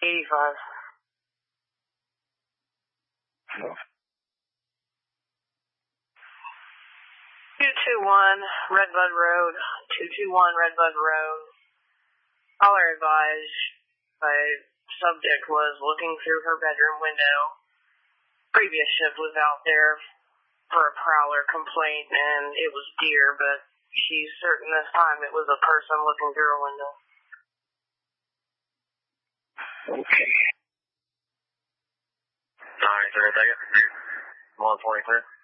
85. Oh. 221 Redbud Road. 221 Redbud Road. Caller advised by subject was looking through her bedroom window. Previous shift was out there for a prowler complaint, and it was deer, but she's certain this time it was a person looking through her window. Okay. Alright, sir, take it. 123.